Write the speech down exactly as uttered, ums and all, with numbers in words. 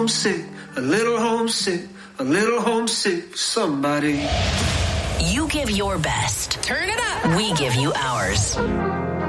homesick, a little homesick, a little homesick for somebody. You give your best. Turn it up. We give you ours.